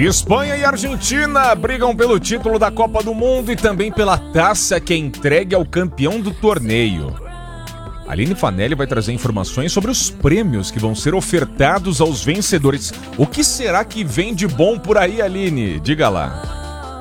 Espanha e Argentina brigam pelo título da Copa do Mundo e também pela taça que é entregue ao campeão do torneio. Aline Fanelli vai trazer informações sobre os prêmios que vão ser ofertados aos vencedores. O que será que vem de bom por aí, Aline? Diga lá.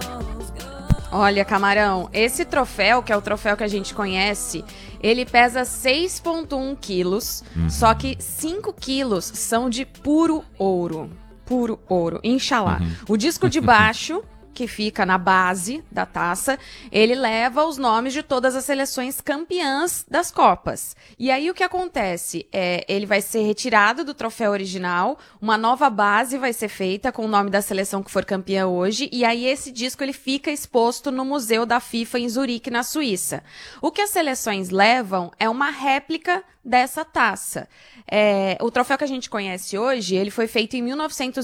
Olha, Camarão, esse troféu, que é o troféu que a gente conhece, ele pesa 6,1 quilos, só que 5 quilos são de puro ouro. Puro ouro, Inxalá. O disco de baixo, que fica na base da taça, ele leva os nomes de todas as seleções campeãs das Copas. E aí o que acontece? Ele vai ser retirado do troféu original, uma nova base vai ser feita com o nome da seleção que for campeã hoje, e aí esse disco ele fica exposto no Museu da FIFA em Zurique, na Suíça. O que as seleções levam é uma réplica dessa taça. O troféu que a gente conhece hoje, ele foi feito em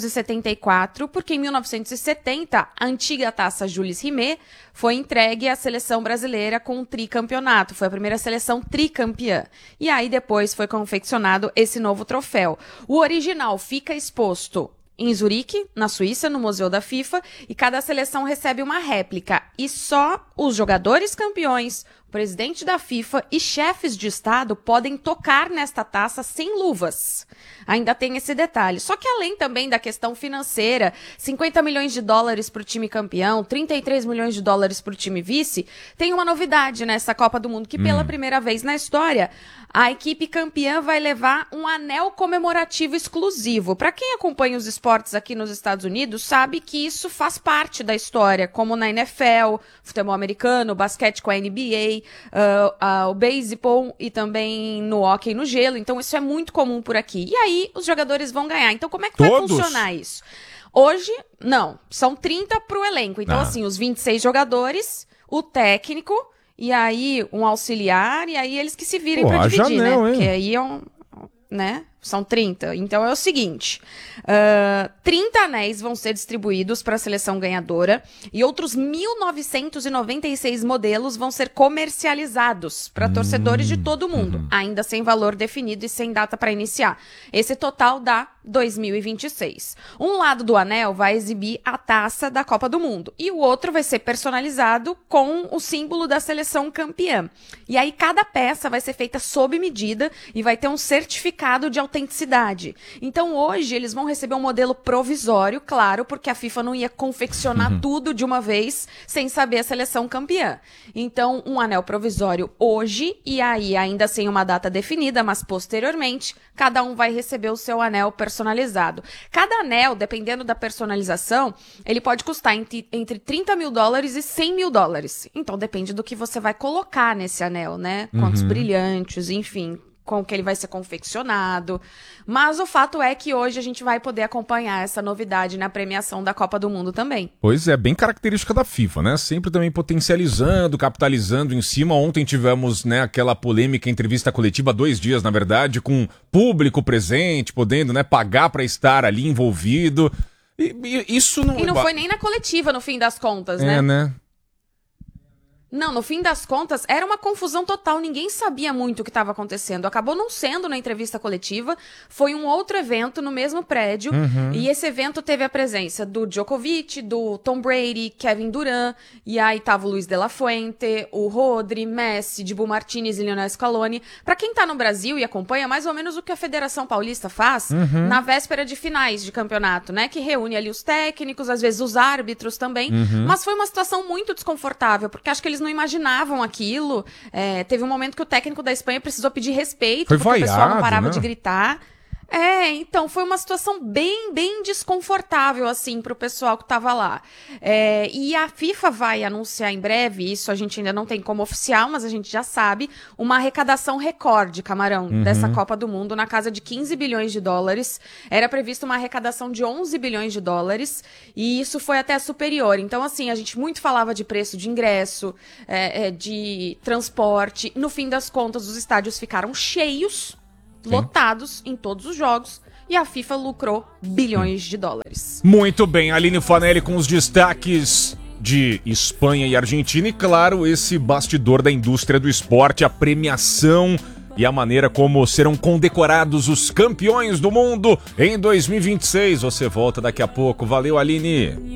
1974, porque em 1970, a antiga taça Jules Rimet foi entregue à seleção brasileira com um tricampeonato. Foi a primeira seleção tricampeã. E aí depois foi confeccionado esse novo troféu. O original fica exposto em Zurique, na Suíça, no Museu da FIFA, e cada seleção recebe uma réplica. E só os jogadores campeões, o presidente da FIFA e chefes de Estado podem tocar nesta taça sem luvas. Ainda tem esse detalhe. Só que além também da questão financeira, 50 milhões de dólares para o time campeão, 33 milhões de dólares para o time vice, tem uma novidade nessa Copa do Mundo, que pela primeira vez na história, a equipe campeã vai levar um anel comemorativo exclusivo. Para quem acompanha os esportes aqui nos Estados Unidos, sabe que isso faz parte da história, como na NFL, futebol americano, basquete com a NBA, o beisebol e também no hóquei no gelo. Então isso é muito comum por aqui. E aí os jogadores vão ganhar. Então como é que vai funcionar isso? Hoje, não. São 30 pro elenco. Então assim, os 26 jogadores, o técnico e aí um auxiliar, e aí eles que se virem pra dividir, né? Porque aí é né? São 30. Então é o seguinte, 30 anéis vão ser distribuídos para a seleção ganhadora e outros 1.996 modelos vão ser comercializados para torcedores de todo o mundo, ainda sem valor definido e sem data para iniciar. Esse total dá 2026. Um lado do anel vai exibir a taça da Copa do Mundo e o outro vai ser personalizado com o símbolo da seleção campeã. E aí cada peça vai ser feita sob medida e vai ter um certificado de autenticidade. Então hoje eles vão receber um modelo provisório, claro, porque a FIFA não ia confeccionar tudo de uma vez sem saber a seleção campeã. Então um anel provisório hoje, e aí ainda sem uma data definida, mas posteriormente cada um vai receber o seu anel personalizado. Cada anel, dependendo da personalização, ele pode custar entre 30 mil dólares e 100 mil dólares. Então depende do que você vai colocar nesse anel, né? Quantos brilhantes, enfim, com que ele vai ser confeccionado. Mas o fato é que hoje a gente vai poder acompanhar essa novidade na premiação da Copa do Mundo também. Pois é, bem característica da FIFA, né? Sempre também potencializando, capitalizando em cima. Ontem tivemos, né, aquela polêmica entrevista coletiva, 2 dias, na verdade, com público presente, podendo, né, pagar para estar ali envolvido. E isso não... E não foi nem na coletiva, no fim das contas, né? Né? Não, no fim das contas, era uma confusão total, ninguém sabia muito o que estava acontecendo. Acabou não sendo na entrevista coletiva, foi um outro evento no mesmo prédio, e esse evento teve a presença do Djokovic, do Tom Brady, Kevin Durant, e aí tava o Luiz de la Fuente, o Rodri, Messi, Dibu Martinez e Lionel Scaloni. Pra quem tá no Brasil e acompanha mais ou menos o que a Federação Paulista faz na véspera de finais de campeonato, né, que reúne ali os técnicos, às vezes os árbitros também, mas foi uma situação muito desconfortável, porque acho que eles não imaginavam aquilo. Teve um momento que o técnico da Espanha precisou pedir respeito, porque o pessoal não parava de gritar. Então foi uma situação bem, bem desconfortável, assim, pro pessoal que tava lá. E a FIFA vai anunciar em breve, isso a gente ainda não tem como oficial, mas a gente já sabe, uma arrecadação recorde, Camarão, dessa Copa do Mundo, na casa de 15 bilhões de dólares. Era prevista uma arrecadação de 11 bilhões de dólares, e isso foi até superior. Então, assim, a gente muito falava de preço de ingresso, de transporte. No fim das contas, os estádios ficaram cheios, lotados em todos os jogos, e a FIFA lucrou bilhões de dólares. Muito bem, Aline Fanelli com os destaques de Espanha e Argentina e, claro, esse bastidor da indústria do esporte, a premiação e a maneira como serão condecorados os campeões do mundo em 2026. Você volta daqui a pouco. Valeu, Aline!